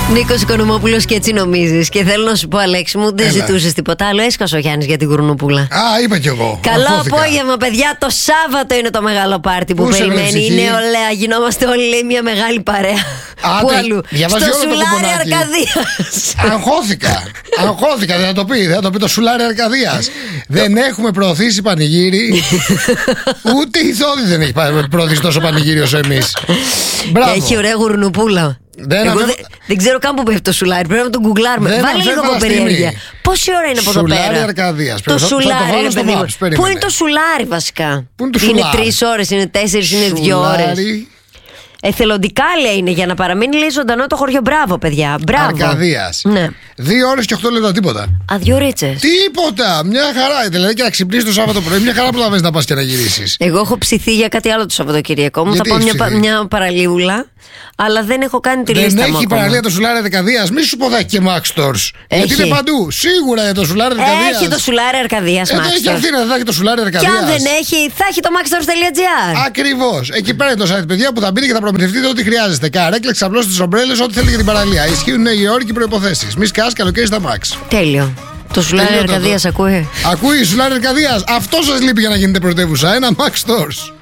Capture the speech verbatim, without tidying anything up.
Νίκος Οικονομόπουλος και έτσι νομίζεις. Και θέλω να σου πω, Αλέξη μου, δεν ζητούσες τίποτα άλλο. Έσκασε ο Γιάννης για την Γουρνουπούλα. Α, είπα κι εγώ. Καλό Αφώθηκα. απόγευμα, παιδιά. Το Σάββατο είναι το μεγάλο πάρτι που Πού σε περιμένει. βρε, Η ψυχή? νεολαία. Γινόμαστε όλοι, λέει, μια μεγάλη παρέα. Άντε, Πού αλλού? διαβάζει Στο όλο το Σουλάρι κουπονάκι. Αρκαδίας. Αγχώθηκα. Αγχώθηκα, δεν θα το πει. Δεν θα το πει το Σουλάρι Αρκαδίας. Δεν έχουμε προωθήσει πανηγύρι. Ούτε η Θόδη δεν έχει προωθήσει τόσο πανηγύρι όσο εμείς. Μπράβο. Έχει ωραία γουρνουπούλα. Δεν Εγώ ανέφερα- δεν, δεν ξέρω καν που πέφτει το σουλάρι. Πρέπει να τον γκουγκλάρουμε. Δεν Βάλε λίγο ανέφερα από περιέργεια. στιγμή. Πόση ώρα είναι από εδώ Σουλάρι πέρα? Αρκαδίας. Το Θα- θα το σουλάρι, βάλω ρε στο παιδί μου. Maps, περίμενε. Πού είναι το σουλάρι βασικά? Πού είναι το Είναι σουλάρι? τρεις ώρες, είναι τέσσερις, είναι δύο ώρες. Σουλάρι Εθελοντικά λέει είναι για να παραμείνει, λέει, ζωντανό το χωριό. Μπράβο, παιδιά. Μπράβο. Αρκαδίας. Ναι. Δύο ώρες και οκτώ λεπτά, τίποτα. Α, δύο ρίτσες. Τίποτα! Μια χαρά. Δηλαδή και να ξυπνήσεις το Σάββατο πρωί, μια χαρά προλαβαίνεις να πας και να γυρίσεις. Εγώ έχω ψηθεί για κάτι άλλο το Σαββατοκύριακο μου. Γιατί Θα πάω μια, έχεις πα- ψηθεί? μια παραλίβουλα, αλλά δεν έχω κάνει τη Δεν λίστα μου έχει ακόμα. παραλία το Σουλάρι Αρκαδίας. Μη σου πω θα έχει και Max Stores. Γιατί Έχει. είναι παντού. Σίγουρα για το Σουλάρι Αρκαδίας. Έχει το σουλάρι Αρκαδίας, Εδώ Max έχει Stores. Αθήνα, δεν θα έχει το Σουλάρι Και Αρκαδίας. αν δεν έχει, θα έχει το maxstores.gr. Ακριβώς. Εκεί πέρα είναι το site, παιδιά, που θα μπείτε και θα προμηθευτείτε ό,τι χρειάζεστε. Καρέκλες, ξαπλώσεις, τις ομπρέλες, ό,τι θέλετε για την παραλία. Ισχύουν οι όροι και οι προϋποθέσεις. Μη σκάς, καλοκαίρι στα Max. Τέλειο. Το σουλάρι Τελείωτο Αρκαδίας το. ακούει. Ακούει, Σουλάρι Αρκαδίας. Αυτό σας λείπει για να γίνετε πρωτεύουσα. Ένα Max Stores.